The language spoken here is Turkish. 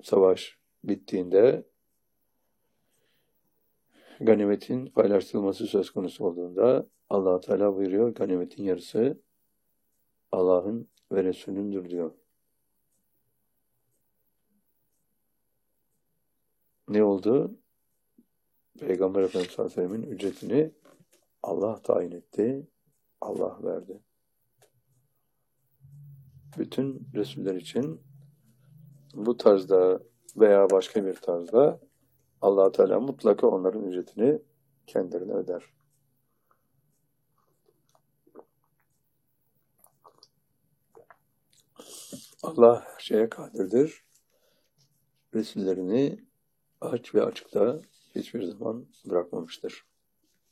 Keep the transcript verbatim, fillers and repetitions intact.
savaş bittiğinde, ganimetin paylaştırılması söz konusu olduğunda Allah Teala buyuruyor, ganimetin yarısı Allah'ın ve Resulünündür diyor. Ne oldu? Peygamber Efendimiz sallallahu aleyhi ve sellem'in ücretini Allah tayin etti, Allah verdi. Bütün Resuller için bu tarzda veya başka bir tarzda Allah Teala mutlaka onların ücretini kendilerine öder. Allah her şeye kadirdir. Resullerini aç ve açıkta hiçbir zaman bırakmamıştır.